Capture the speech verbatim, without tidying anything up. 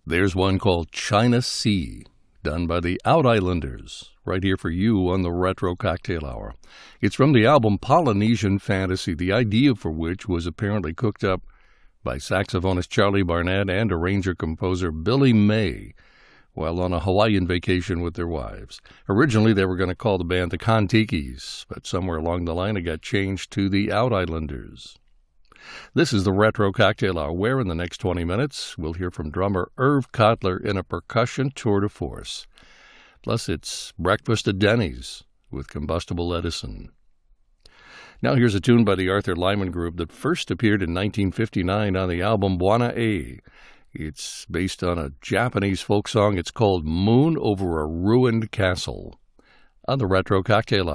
There's one called China Sea, done by the Out Islanders, right here for you on the Retro Cocktail Hour. It's from the album Polynesian Fantasy, the idea for which was apparently cooked up by saxophonist Charlie Barnett and arranger-composer Billy May while on a Hawaiian vacation with their wives. Originally, they were going to call the band the Kon-Tikis, but somewhere along the line it got changed to the Out Islanders. This is the Retro Cocktail Hour, where in the next twenty minutes we'll hear from drummer Irv Cotler in a percussion tour de force. Plus, it's Breakfast at Denny's with Combustible Edison. Now here's a tune by the Arthur Lyman Group that first appeared in nineteen fifty-nine on the album Buona E. It's based on a Japanese folk song. It's called Moon Over a Ruined Castle on the Retro Cocktail Hour.